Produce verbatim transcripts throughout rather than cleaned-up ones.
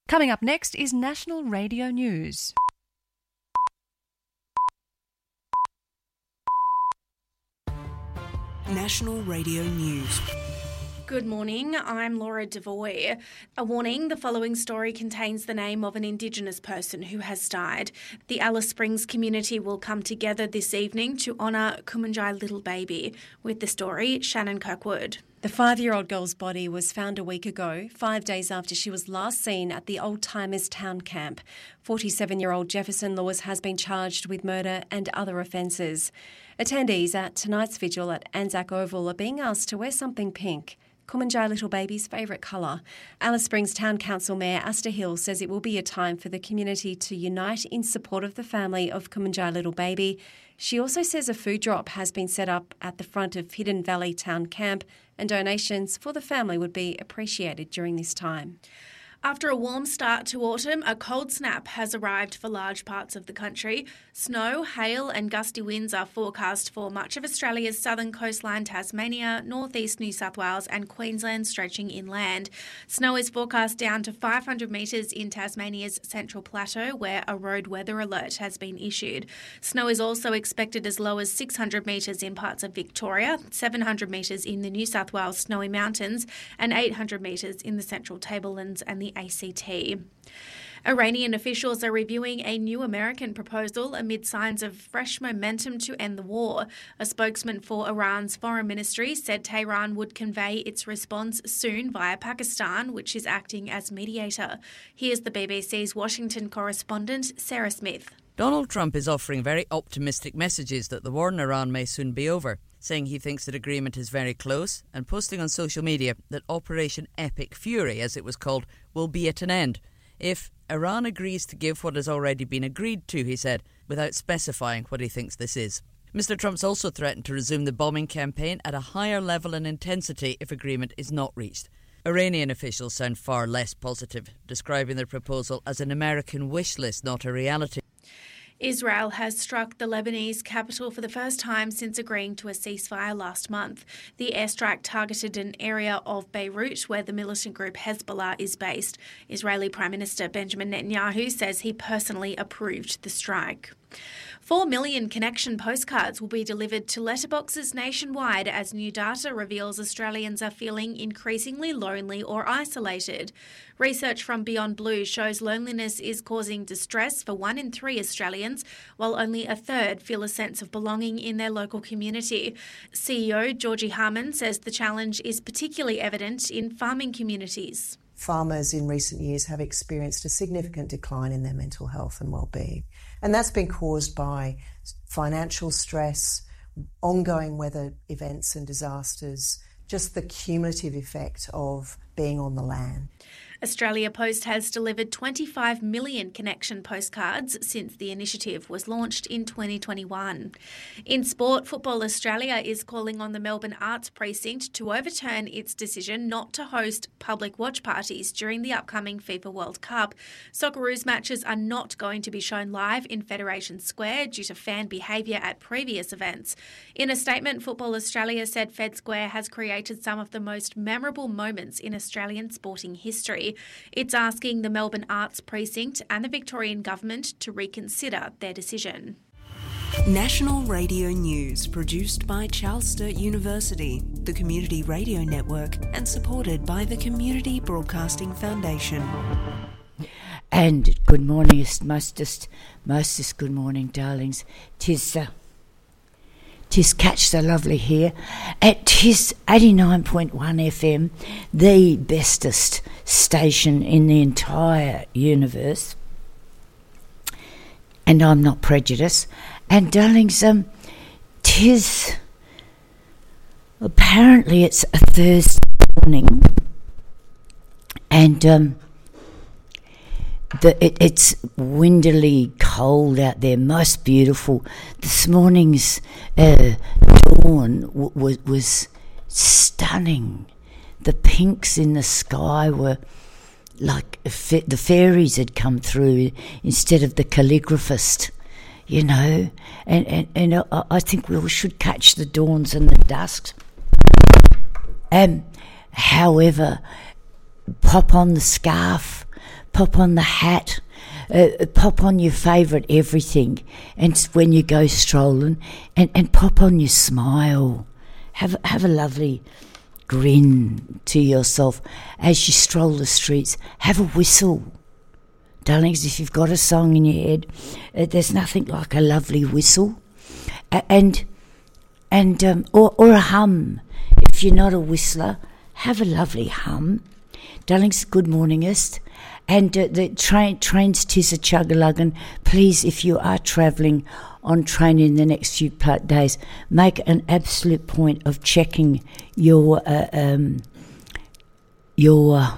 Coming up next is National Radio News. National Radio News. Good morning, I'm Laura Devoy. A warning, the following story contains the name of an Indigenous person who has died. The Alice Springs community will come together this evening to honour Kumanjai Little Baby. With the story, Shannon Kirkwood. The five-year-old girl's body was found a week ago, five days after she was last seen at the Old Timers Town Camp. forty-seven-year-old Jefferson Lewis has been charged with murder and other offences. Attendees at tonight's vigil at Anzac Oval are being asked to wear something pink, Kumanjai Little Baby's favourite colour. Alice Springs Town Council Mayor Asta Hill says it will be a time for the community to unite in support of the family of Kumanjai Little Baby. She also says a food drop has been set up at the front of Hidden Valley Town Camp, and donations for the family would be appreciated during this time. After a warm start to autumn, a cold snap has arrived for large parts of the country. Snow, hail and gusty winds are forecast for much of Australia's southern coastline, Tasmania, northeast New South Wales and Queensland stretching inland. Snow is forecast down to five hundred metres in Tasmania's Central Plateau, where a road weather alert has been issued. Snow is also expected as low as six hundred metres in parts of Victoria, seven hundred metres in the New South Wales Snowy Mountains and eight hundred metres in the Central Tablelands and the A C T. Iranian officials are reviewing a new American proposal amid signs of fresh momentum to end the war. A spokesman for Iran's foreign ministry said Tehran would convey its response soon via Pakistan, which is acting as mediator. Here's the B B C's Washington correspondent, Sarah Smith. Donald Trump is offering very optimistic messages that the war in Iran may soon be over, saying he thinks that agreement is very close and posting on social media that Operation Epic Fury, as it was called, will be at an end if Iran agrees to give what has already been agreed to, he said, without specifying what he thinks this is. Mister Trump's also threatened to resume the bombing campaign at a higher level and intensity if agreement is not reached. Iranian officials sound far less positive, describing their proposal as an American wish list, not a reality. Israel has struck the Lebanese capital for the first time since agreeing to a ceasefire last month. The airstrike targeted an area of Beirut where the militant group Hezbollah is based. Israeli Prime Minister Benjamin Netanyahu says he personally approved the strike. Four million connection postcards will be delivered to letterboxes nationwide as new data reveals Australians are feeling increasingly lonely or isolated. Research from Beyond Blue shows loneliness is causing distress for one in three Australians, while only a third feel a sense of belonging in their local community. C E O Georgie Harmon says the challenge is particularly evident in farming communities. Farmers in recent years have experienced a significant decline in their mental health and well-being. And that's been caused by financial stress, ongoing weather events and disasters, just the cumulative effect of being on the land. Australia Post has delivered twenty-five million connection postcards since the initiative was launched in twenty twenty-one. In sport, Football Australia is calling on the Melbourne Arts Precinct to overturn its decision not to host public watch parties during the upcoming FIFA World Cup. Socceroos matches are not going to be shown live in Federation Square due to fan behaviour at previous events. In a statement, Football Australia said Fed Square has created some of the most memorable moments in Australian sporting history. It's asking the Melbourne Arts Precinct and the Victorian Government to reconsider their decision. National Radio News, produced by Charles Sturt University, the Community Radio Network, and supported by the Community Broadcasting Foundation. And good morning, mostest, mostest good morning, darlings. Tis, uh, tis Catch So Lovely here at tis eighty-nine point one F M, the bestest station in the entire universe. And I'm not prejudiced. And darlings, um, tis apparently it's a Thursday morning, and um, the it, it's windily cold out there, most beautiful. This morning's uh, dawn w- was was stunning. The pinks in the sky were like fa- the fairies had come through instead of the calligraphist. You know, and, and, and I, I think we should catch the dawns and the dusks. Um, however, pop on the scarf, pop on the hat, uh, pop on your favourite everything, and when you go strolling, and, and pop on your smile. Have have a lovely grin to yourself as you stroll the streets. Have a whistle. Darlings, if you've got a song in your head, uh, there's nothing like a lovely whistle. Uh, and and um, or, or a hum. If you're not a whistler, have a lovely hum. Darlings, good morningist. And uh, the train trains tis a chug-a-luggin. Please, if you are travelling on train in the next few days, make an absolute point of checking your uh, um, your uh,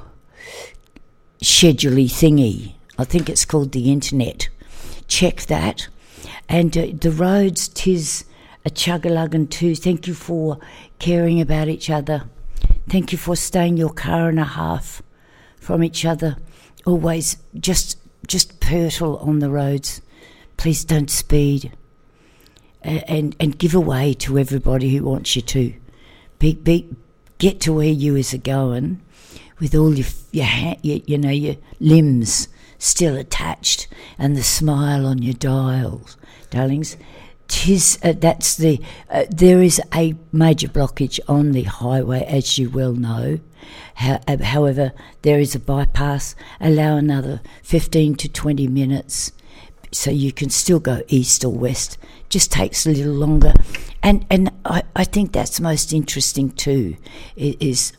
schedule-y thingy. I think it's called the internet. Check that. And uh, the roads, tis a chug-a-luggin too. Thank you for caring about each other. Thank you for staying your car and a half from each other. Always just just purtle on the roads. Please don't speed. Uh, and and give away to everybody who wants you to. Be, be, get to where you is a going with all your, your, ha- your, you know, your limbs still attached and the smile on your dials, darlings. Tis, uh, that's the, uh, there is a major blockage on the highway, as you well know. How, uh, however, there is a bypass. Allow another fifteen to twenty minutes so you can still go east or west. Just takes a little longer. And and I, I think that's most interesting too, is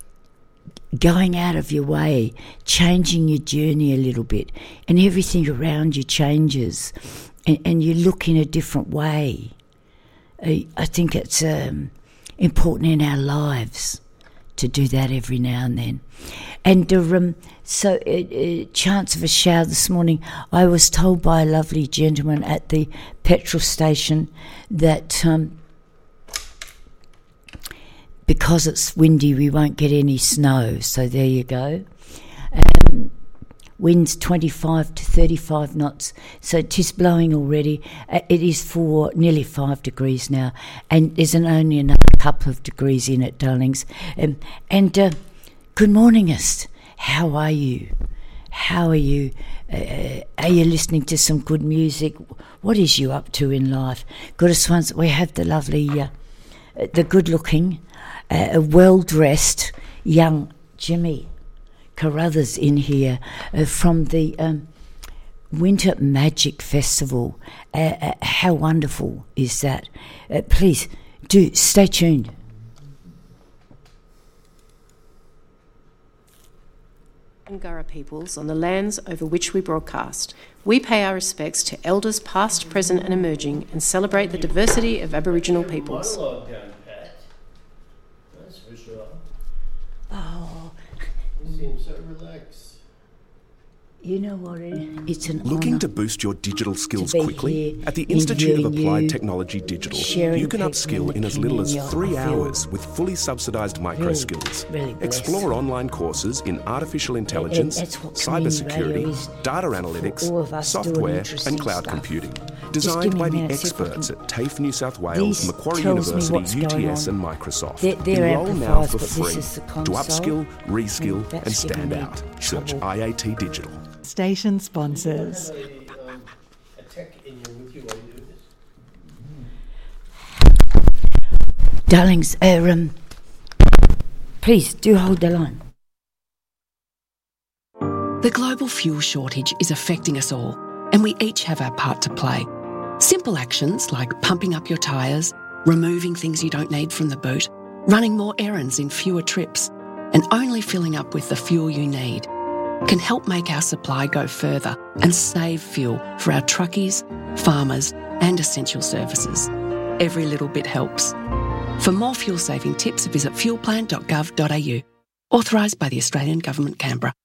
going out of your way, changing your journey a little bit, and everything around you changes. And, and you look in a different way. I, I think it's um, important in our lives to do that every now and then. And uh, um, so, uh, uh, chance of a shower this morning. I was told by a lovely gentleman at the petrol station that um, because it's windy, we won't get any snow. So there you go. Um, Winds twenty-five to thirty-five knots, so it is blowing already. Uh, it is for nearly five degrees now, and there's an only another couple of degrees in it, darlings. Um, and uh, good morningist, how are you? How are you? Uh, are you listening to some good music? What is you up to in life? Goodest ones, we have the lovely, uh, the good-looking, uh, well-dressed young Jimmy Carruthers in here uh, from the um, Winter Magic Festival. Uh, uh, how wonderful is that? Uh, please do stay tuned. Ngurra peoples on the lands over which we broadcast. We pay our respects to elders past, present and emerging and celebrate the diversity of Aboriginal peoples. Oh, You seem so relaxed. you know what? It, it's an Looking honour to boost your digital skills to be quickly? here At the Institute of interviewing Applied you, Technology Digital, sharing you can people upskill in in the as little as community. three I feel hours with fully subsidised micro really, skills. really blessed. Explore online courses in artificial intelligence, that's what community radio cybersecurity, is data for analytics, all of us doing software interesting and cloud stuff. computing. give Designed me by a the minute, see if I experts can- at TAFE New South Wales, This Macquarie tells me University, what's U T S going and on. Microsoft. They're- they're Enrol now amplifiers, for but this free. is the To console. upskill, reskill Mm, that's and stand giving me out. Search trouble. I A T Digital. Station sponsors. A, um, a tech in you with you while you do this. Darlings, uh, um, please do hold the line. The global fuel shortage is affecting us all, and we each have our part to play. Simple actions like pumping up your tyres, removing things you don't need from the boot, running more errands in fewer trips, and only filling up with the fuel you need can help make our supply go further and save fuel for our truckies, farmers, and essential services. Every little bit helps. For more fuel-saving tips, visit fuelplan dot gov dot a u. Authorised by the Australian Government, Canberra.